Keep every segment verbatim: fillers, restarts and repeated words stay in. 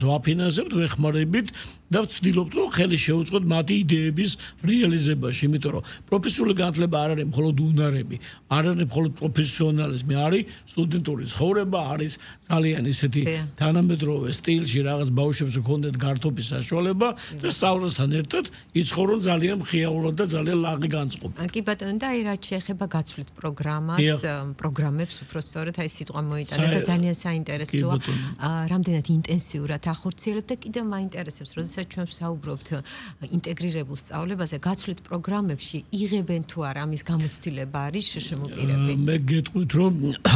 ვაფინანსებთ, ვეხმარებით და ვცდილობთ, რომ ხელი შევუწყოთ მათი იდეების რეალიზებაში, იმიტომ რომ პროფესიული განათლება არ არის მხოლოდ უნარები, არ არის მხოლოდ პროფესიონალიზმი, არის სტუდენტური ცხოვრება, არის ძალიან ისეთი თანამედროვე სტილში რაღაც ბავშვებს ჰქონდეთ გართობის საშუალება და სწავლასთან ერთად იცხოვრონ ძალიან მხიაულად და ძალიან ლაღი განწყობ. კი ბატონო, და აი რაც შეეხება გაცვლით პროგრამას, პროგრამებს უფრო სწორედ აი სიტყვა მოიტანა და ძალიან საინტერესოა, რამდენად ინტენსიურად ახორციელებთ და კიდევ მაინტერესებს, როდესაც ჩვენ ვსაუბრობთ ინტეგრირებულ სწავლებაზე, გაცვლით პროგრამებში იღებენ თუ არა ამის გამოცდილება არის შემოპირები? მე გეტყვით, რომ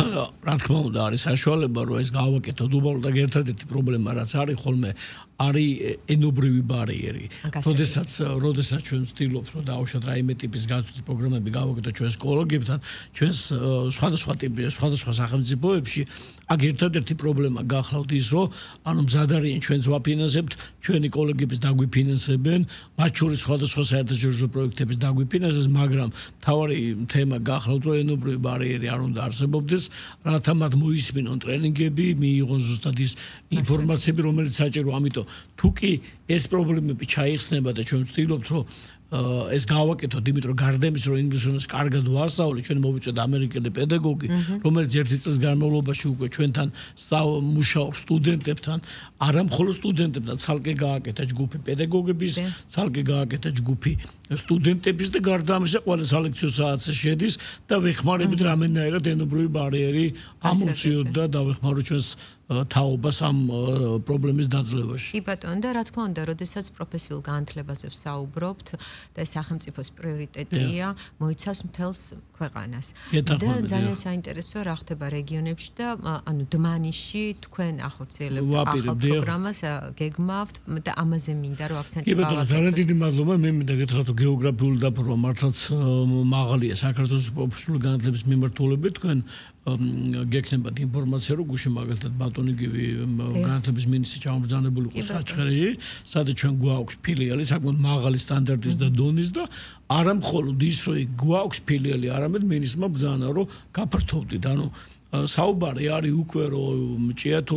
რა თქმა უნდა არის საშუალება, რომ ეს გავაკეთოთ, უბრალოდ ერთადერთი პრობლემა რაც არის ხოლმე არის ენობრივი ბარიერი. როდესაც როდესაც ჩვენ ვცდილობთ, რომ დავუშვათ რაიმე ტიპის გაცვლის პროგრამები გავაკეთოთ ჩვენ სკოლოგებთან, ჩვენს სხვადასხვა ტიპის სხვადასხვა სახელმწიფოებში, აქ ერთადერთი პრობლემა გახლავთ ის, რომ ანუ მზად არიან ჩვენს ვაფინანსებთ, ჩვენი კოლეგების დაგვიფინანსებენ, მათ შორის სხვადასხვა საერთაშორისო პროექტების დაგვიფინანსებს, მაგრამ მთავარი თემა გახლავთ, რომ ენობრივი ბარიერი არ უნდა არსებობდეს, რათა მათ მოისმინონ ტრენინგები, მიიღონ ზუსტად ის ინფორმაციები, რომელიც საჭირო, ამიტომ თუ კი ეს პრობლემები ჩაიხსნება და ჩვენ ვცდილობთ, რომ ეს გავაკეთოთ, იმიტომ რომ გარდა იმის, რომ ინგლისურ ენას კარგად ვასწავლეთ, ჩვენ მოვიწვევთ ამერიკელი პედაგოგი, რომელიც ერთი წლის განმავლობაში უკვე ჩვენთან მუშაობს სტუდენტებთან, არა მხოლოდ სტუდენტებთან, ცალკე გააკეთა ჯგუფი პედაგოგების, ცალკე გააკეთა ჯგუფი სტუდენტების და გარდა ამისა ყველა სალექციო საათზე შედის და ვეხმარებით რამენაირად ენობრივი ბარიერი ამოვწიოთ და დავეხმაროთ ჩვენს თაობას ამ პრობლემის დაძლევაში. კი ბატონო, და რა თქმა უნდა, როდესაც პროფესიულ განათლებაზე ვსაუბრობთ და ეს სახელმწიფოს პრიორიტეტია, მოიცავს მთელს ქვეყანას. და ძალიან საინტერესოა რა ხდება რეგიონებში და ანუ დმანიში თქვენ ახორციელებთ ახალ პროგრამას, გეგმავთ და ამაზე მინდა რომ აქცენტი გავაკეთოთ. კი ბატონო, ძალიან დიდი მადლობა. მე მინდა გითხრათ, რომ გეოგრაფიული დაფარვა მართლაც მაღალია საქართველოს პროფესიული განათლების მიმართულებით. თქვენ გექნებათ ინფორმაცია, რომ გუშინ მაგალითად ბატონიგივი განათლების მინისტრი ჩამობრძანებული იყო საჩხერეში, სადაც ჩვენ გვაქვს ფილიალი, საკმაოდ მაღალი სტანდარტის და დონის და არა მხოლოდ ის, რომ გვაქვს ფილიალი, არამედ მინისტრმა ბრძანა, რომ გაფართოვდით, ანუ საუბარი არის უკვე რომ ჭიათურა